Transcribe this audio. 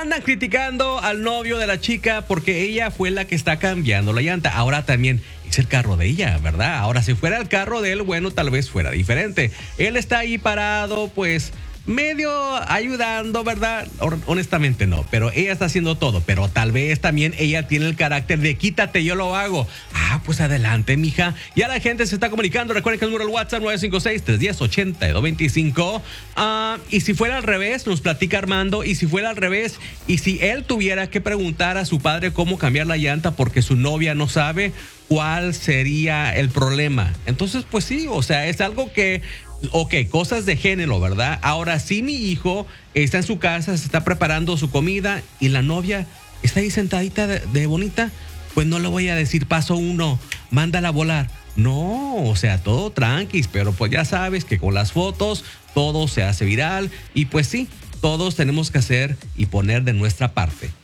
Andan criticando al novio de la chica porque ella fue la que está cambiando la llanta. Ahora también es el carro de ella, ¿verdad? Ahora si fuera el carro de él, bueno, tal vez fuera diferente. Él está ahí parado, pues medio ayudando, ¿verdad? Honestamente no, pero ella está haciendo todo, pero tal vez también ella tiene el carácter de quítate, yo lo hago. Ah, pues adelante, mija. Ya la gente se está comunicando. Recuerden que el número del WhatsApp 956-310-8225. Y si fuera al revés, nos platica Armando, y si fuera al revés, y si él tuviera que preguntar a su padre cómo cambiar la llanta porque su novia no sabe, ¿cuál sería el problema? Entonces, pues sí, o sea, es algo que cosas de género, ¿verdad? Ahora, si mi hijo está en su casa, se está preparando su comida y la novia está ahí sentadita de bonita, pues no le voy a decir paso 1, mándala a volar. No, o sea, todo tranquis, pero pues ya sabes que con las fotos todo se hace viral y pues sí, todos tenemos que hacer y poner de nuestra parte.